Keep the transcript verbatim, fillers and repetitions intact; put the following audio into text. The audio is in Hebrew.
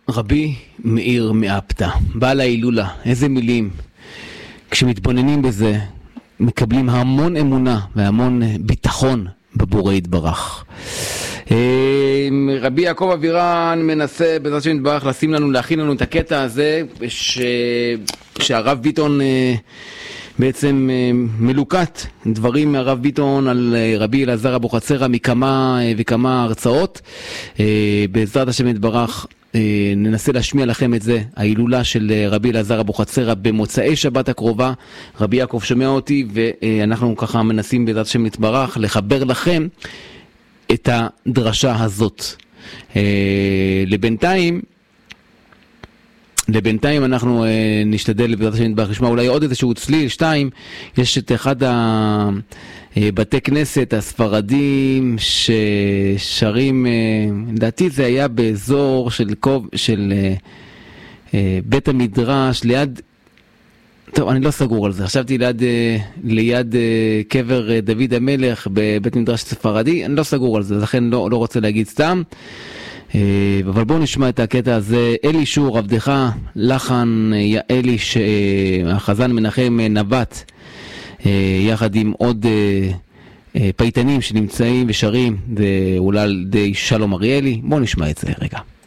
רבי מאיר מאפתא, בעל ההילולה, איזה מילים. כשמתבוננים בזה, מקבלים המון אמונה והמון ביטחון בבורא יתברך. רבי יעקב אבירן מנסה בעזרת השם יתברך לשים לנו, להכין לנו את הקטע הזה ש... שהרב ביטון בעצם מלוקט דברים מהרב ביטון על רבי אלעזר אבוחצירא מכמה וכמה הרצאות. בעזרת השם יתברך ננסה להשמיע לכם את זה, ההילולה של רבי אלעזר אבוחצירא במוצאי שבת הקרובה. רבי יעקב שומע אותי ואנחנו ככה מנסים בעזרת השם יתברך לחבר לכם את הדרשה הזאת. לבינתיים לבינתיים אנחנו נשתדל בעזרת השם יתברך לשמוע אולי עוד איזשהו צליל שתיים. יש את אחד הבתי כנסת הספרדים ששרים, לדעתי זה היה באזור של, של בית המדרש ליד, טוב אני לא סגור על זה, חשבתי ליד, ליד קבר דוד המלך בבית מדרש ספרדי, אני לא סגור על זה, לכן לא, לא רוצה להגיד סתם. אבל בואו נשמע את הקטע הזה. אלי שור עבדך, לחן יעלי, החזן מנחם נבט, יחד עם עוד פייטנים שנמצאים ושרים, ואולי די שלום אריאלי. בואו נשמע את זה רגע.